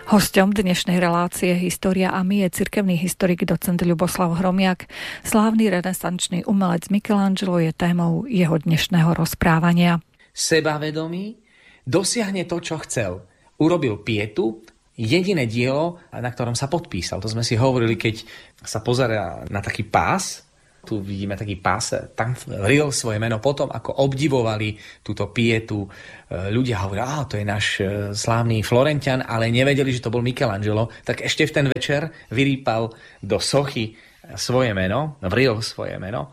Hosťom dnešnej relácie História a my je cirkevný historik docent Ľuboslav Hromiak. Slávny renesančný umelec Michelangelo je témou jeho dnešného rozprávania. Sebavedomý dosiahne to, čo chcel. Urobil pietu, jediné dielo, na ktorom sa podpísal. To sme si hovorili, keď sa pozerá na taký pás. Tu vidíme taký pás, tam vril svoje meno potom, ako obdivovali túto pietu. Ľudia hovoria, to je náš slávny Florentian, ale nevedeli, že to bol Michelangelo. Tak ešte v ten večer vyrýpal do sochy svoje meno, vril svoje meno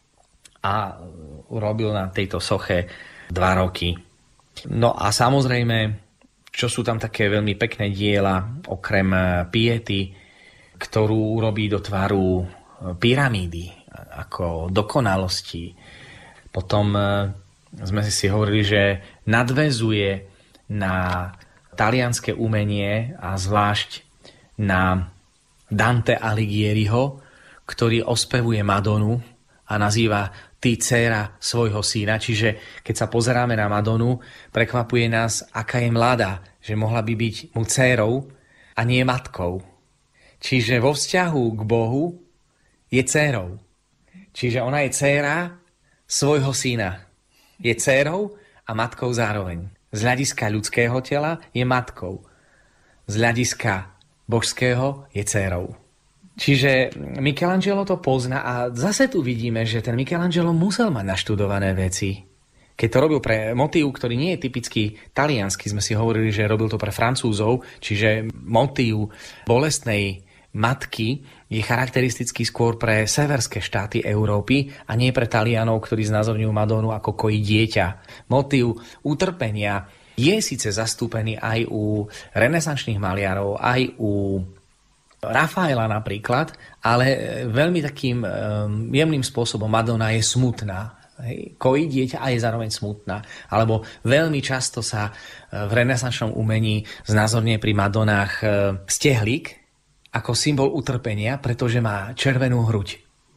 a urobil na tejto soche 2 roky. No a samozrejme, čo sú tam také veľmi pekné diela, okrem piety, ktorú urobí do tvaru pyramídy, ako dokonalosti. Potom sme si hovorili, že nadväzuje na talianske umenie a zvlášť na Dante Alighieriho, ktorý ospevuje Madonu a nazýva ty dcéra svojho syna. Čiže keď sa pozeráme na Madonu, prekvapuje nás, aká je mladá, že mohla by byť mu dcérou a nie matkou. Čiže vo vzťahu k Bohu je dcérou. Čiže ona je dcéra svojho syna. Je dcérou a matkou zároveň. Z hľadiska ľudského tela je matkou. Z hľadiska božského je dcérou. Čiže Michelangelo to pozná a zase tu vidíme, že ten Michelangelo musel mať naštudované veci. Keď to robil pre motív, ktorý nie je typicky taliansky, sme si hovorili, že robil to pre Francúzov, čiže motív bolestnej matky je charakteristický skôr pre severské štáty Európy a nie pre Talianov, ktorí znázorňujú Madonu ako kojí dieťa. Motív utrpenia je síce zastúpený aj u renesančných maliarov, aj u Rafaela napríklad, ale veľmi takým jemným spôsobom Madonna je smutná. Kojí dieťa a je zároveň smutná. Alebo veľmi často sa v renesančnom umení znázorňuje pri Madonách stehlík ako symbol utrpenia, pretože má červenú hruď.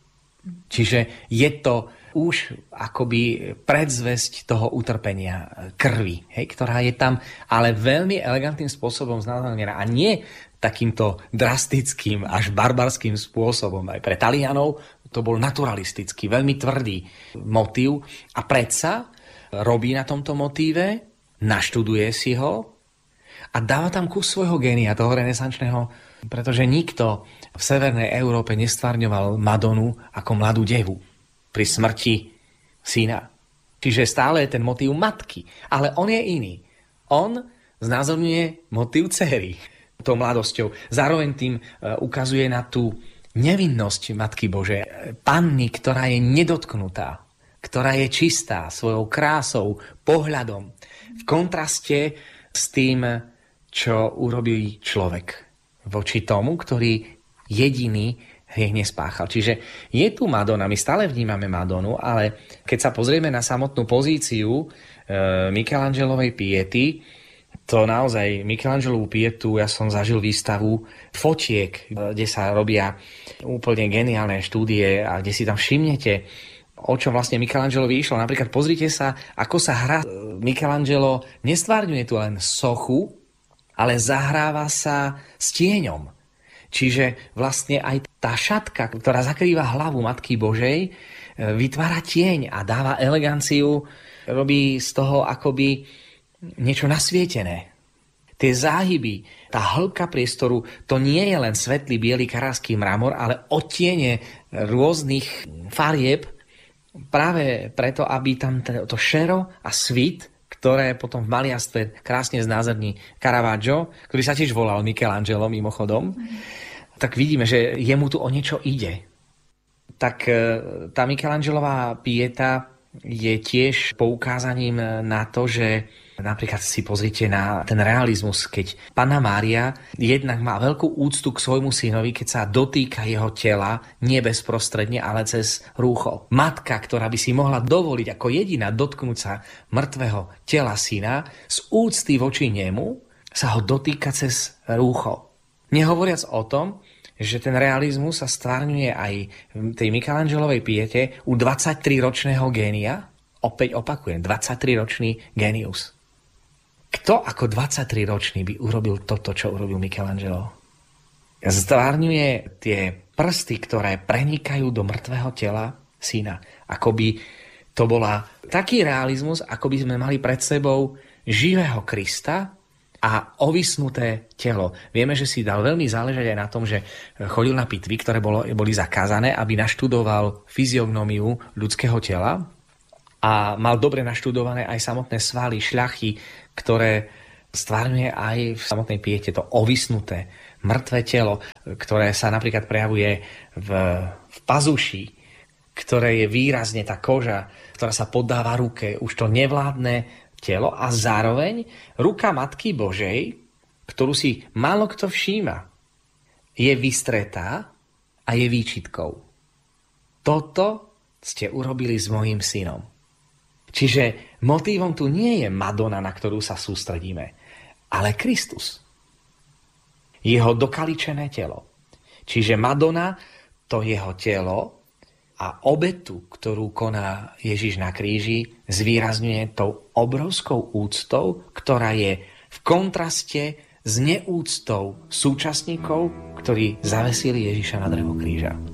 Čiže je to už akoby predzvesť toho utrpenia krvi, ktorá je tam, ale veľmi elegantným spôsobom znázornená a nie takýmto drastickým až barbarským spôsobom. Aj pre Talianov to bol naturalistický, veľmi tvrdý motív a predsa robí na tomto motíve, naštuduje si ho a dáva tam kus svojho génia, toho renesančného, pretože nikto v severnej Európe nestvárňoval Madonu ako mladú devu pri smrti syna. Čiže stále je ten motív matky, ale on je iný. On znázorňuje motív dcery tou mladosťou. Zároveň tým ukazuje na tú nevinnosť Matky Božej. Panny, ktorá je nedotknutá, ktorá je čistá svojou krásou, pohľadom. V kontraste s tým, čo urobí človek voči tomu, ktorý jediný hriech nespáchal. Čiže je tu Madonna, my stále vnímame Madonu, ale keď sa pozrieme na samotnú pozíciu Michelangelovej piety, to naozaj Michelangelovú pietu, ja som zažil výstavu fotiek, kde sa robia úplne geniálne štúdie a kde si tam všimnete, o čo vlastne Michelangelovi išlo. Napríklad pozrite sa, ako sa hrá. Michelangelo nestvárňuje tu len sochu, ale zahráva sa s tieňom. Čiže vlastne aj tá šatka, ktorá zakrýva hlavu Matky Božej, vytvára tieň a dáva eleganciu, robí z toho akoby niečo nasvietené. Tie záhyby, tá hĺbka priestoru, to nie je len svetlý biely karársky mramor, ale odtiene rôznych farieb, práve preto, aby tam to šero a svit, ktoré potom v maliarstve krásne znázorní Caravaggio, ktorý sa tiež volal Michelangelo mimochodom, tak vidíme, že jemu tu o niečo ide. Tak tá Michelangelová pieta je tiež poukázaním na to, že napríklad si pozrite na ten realizmus, keď Panna Mária jednak má veľkú úctu k svojmu synovi, keď sa dotýka jeho tela, nie bezprostredne, ale cez rúcho. Matka, ktorá by si mohla dovoliť ako jediná dotknúť sa mŕtvého tela syna, z úcty voči nemu sa ho dotýka cez rúcho. Nehovoriac o tom, že ten realizmus sa stvárňuje aj v tej Michelangelovej piete u 23-ročného génia. Opäť opakujem, 23-ročný génius. Kto ako 23-ročný by urobil toto, čo urobil Michelangelo? Stvárňuje tie prsty, ktoré prenikajú do mŕtvého tela syna. Ako by to bola taký realizmus, ako by sme mali pred sebou živého Krista a ovisnuté telo. Vieme, že si dal veľmi záležať aj na tom, že chodil na pitvy, ktoré boli zakázané, aby naštudoval fyziognómiu ľudského tela a mal dobre naštudované aj samotné svaly, šľachy, ktoré stvárňuje aj v samotnej piete to ovisnuté, mŕtve telo, ktoré sa napríklad prejavuje v pazuši, ktoré je výrazne tá koža, ktorá sa poddáva ruke, už to nevládne telo a zároveň ruka Matky Božej, ktorú si málo kto všíma, je vystretá a je výčitkou. Toto ste urobili s mojím synom. Čiže motívom tu nie je Madonna, na ktorú sa sústredíme, ale Kristus. Jeho dokaličené telo. Čiže Madonna, to jeho telo a obetu, ktorú koná Ježiš na kríži, zvýrazňuje tou obrovskou úctou, ktorá je v kontraste s neúctou súčasníkov, ktorí zavesili Ježiša na drevo kríža.